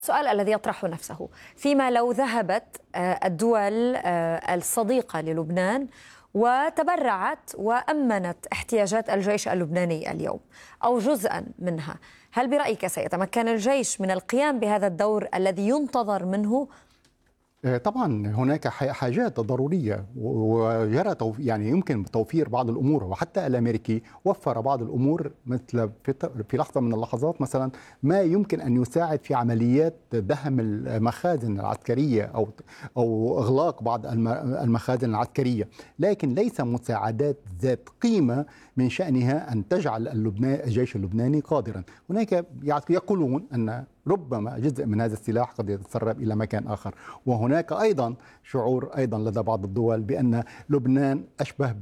السؤال الذي يطرح نفسه فيما لو ذهبت الدول الصديقة للبنان وتبرعت وأمنت احتياجات الجيش اللبناني اليوم أو جزءا منها، هل برأيك سيتمكن الجيش من القيام بهذا الدور الذي ينتظر منه؟ طبعا هناك حاجات ضرورية ويرى يعني يمكن توفير بعض الأمور، وحتى الأمريكي وفر بعض الأمور مثل في لحظة من اللحظات مثلا ما يمكن أن يساعد في عمليات دهم المخازن العسكرية أو إغلاق بعض المخازن العسكرية، لكن ليس مساعدات ذات قيمة من شأنها أن تجعل الجيش اللبناني قادرا. هناك يقولون أن ربما جزء من هذا السلاح قد يتسرب إلى مكان آخر، وهناك أيضا شعور أيضا لدى بعض الدول بأن لبنان أشبه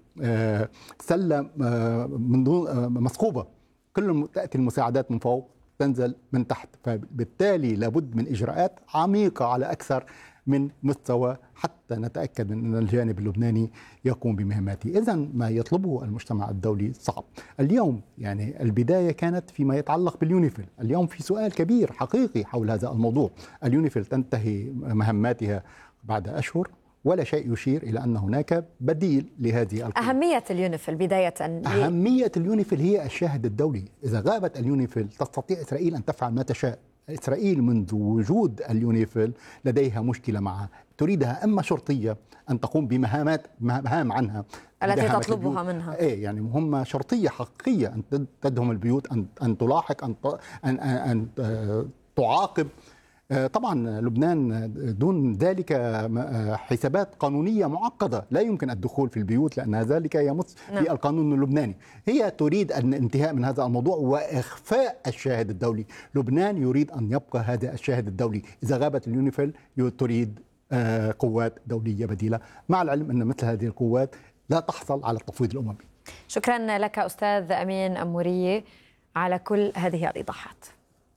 بسلة من دون مثقوبة، كل تأتي المساعدات من فوق تنزل من تحت، فبالتالي لابد من إجراءات عميقة على أكثر من مستوى حتى نتأكد من أن الجانب اللبناني يقوم بمهماته. إذن ما يطلبه المجتمع الدولي صعب. اليوم يعني البداية كانت فيما يتعلق باليونيفيل، اليوم في سؤال كبير حقيقي حول هذا الموضوع. اليونيفيل تنتهي مهماتها بعد أشهر ولا شيء يشير إلى أن هناك بديل لهذه القوة. أهمية اليونيفيل بداية، أهمية اليونيفيل هي الشاهد الدولي. إذا غابت اليونيفيل تستطيع إسرائيل أن تفعل ما تشاء. إسرائيل منذ وجود اليونيفيل لديها مشكلة معها، تريدها أما شرطية أن تقوم بمهام عنها التي تطلبها منها، يعني هم شرطية حقيقية أن تدهم البيوت، أن تلاحق، أن تعاقب. طبعا لبنان دون ذلك حسابات قانونية معقدة، لا يمكن الدخول في البيوت لأن ذلك يمس في القانون اللبناني. هي تريد الانتهاء من هذا الموضوع وإخفاء الشاهد الدولي. لبنان يريد أن يبقى هذا الشاهد الدولي. إذا غابت اليونيفيل تريد قوات دولية بديلة، مع العلم أن مثل هذه القوات لا تحصل على التفويض الأممي. شكرا لك أستاذ أمين أمورية على كل هذه الإيضاحات.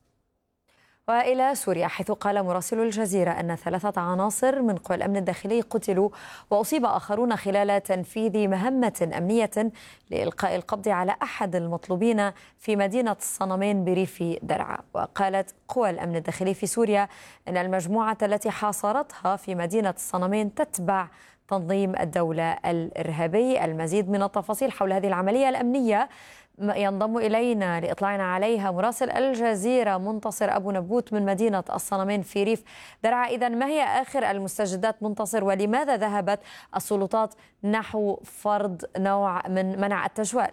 وإلى سوريا، حيث قال مراسل الجزيرة أن 3 عناصر من قوى الأمن الداخلي قتلوا وأصيب آخرون خلال تنفيذ مهمة أمنية لإلقاء القبض على أحد المطلوبين في مدينة الصنمين بريف درعا. وقالت قوى الأمن الداخلي في سوريا أن المجموعة التي حاصرتها في مدينة الصنمين تتبع تنظيم الدولة الإرهابي. المزيد من التفاصيل حول هذه العملية الأمنية ينضم إلينا لإطلاعنا عليها مراسل الجزيرة منتصر أبو نبوت من مدينة الصنمين في ريف درعا. إذن ما هي آخر المستجدات منتصر، ولماذا ذهبت السلطات نحو فرض نوع من منع التجوال؟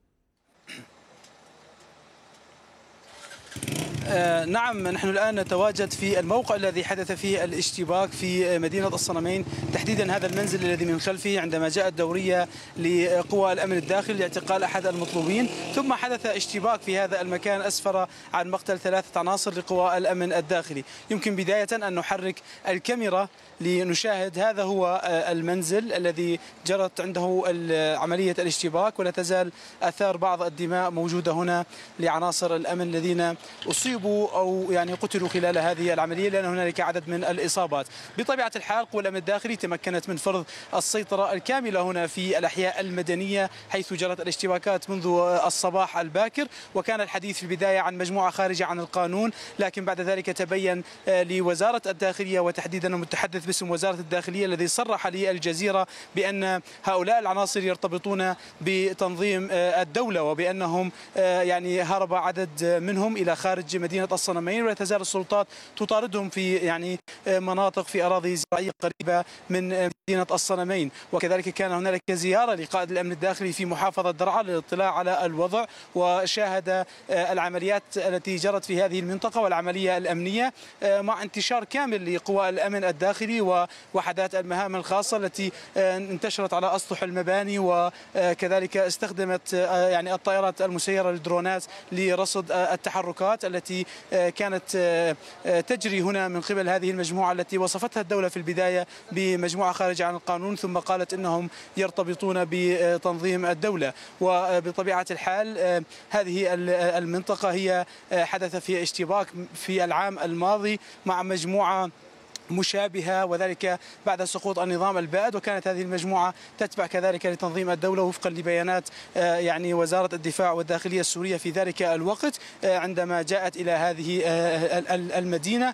نعم، نحن الآن نتواجد في الموقع الذي حدث فيه الاشتباك في مدينة الصنمين، تحديدا هذا المنزل الذي من خلفه، عندما جاءت دورية لقوى الأمن الداخلي لاعتقال أحد المطلوبين، ثم حدث اشتباك في هذا المكان أسفر عن مقتل 3 عناصر لقوى الأمن الداخلي. يمكن بداية أن نحرك الكاميرا لنشاهد. هذا هو المنزل الذي جرت عنده عملية الاشتباك، ولا تزال آثار بعض الدماء موجودة هنا لعناصر الأمن الذين أصيبوا أو يعني قتلوا خلال هذه العملية، لأن هنالك عدد من الإصابات. بطبيعة الحال قوى الأمن الداخلي تمكنت من فرض السيطرة الكاملة هنا في الأحياء المدنية حيث جرت الاشتباكات منذ الصباح الباكر، وكان الحديث في البداية عن مجموعة خارجة عن القانون، لكن بعد ذلك تبين لوزارة الداخلية وتحديدا المتحدث باسم وزارة الداخلية الذي صرح للجزيرة بأن هؤلاء العناصر يرتبطون بتنظيم الدولة، وبأنهم يعني هرب عدد منهم إلى خارج مدينة الصنمين، ولا تزال السلطات تطاردهم في يعني مناطق في أراضي زراعية قريبة من مدينة الصنمين. وكذلك كان هنالك زيارة لقائد الأمن الداخلي في محافظة درعا للاطلاع على الوضع، وشاهد العمليات التي جرت في هذه المنطقة والعملية الأمنية مع انتشار كامل لقوى الأمن الداخلي ووحدات المهام الخاصة التي انتشرت على أسطح المباني، وكذلك استخدمت يعني الطائرات المسيرة للدرونات لرصد التحركات التي كانت تجري هنا من قبل هذه المجموعة التي وصفتها الدولة في البداية بمجموعة خارجة عن القانون، ثم قالت إنهم يرتبطون بتنظيم الدولة. وبطبيعة الحال هذه المنطقة هي حدث فيها اشتباك في العام الماضي مع مجموعة مشابهة، وذلك بعد سقوط النظام البائد. وكانت هذه المجموعة تتبع كذلك لتنظيم الدولة وفقا لبيانات يعني وزارة الدفاع والداخلية السورية في ذلك الوقت عندما جاءت إلى هذه المدينة.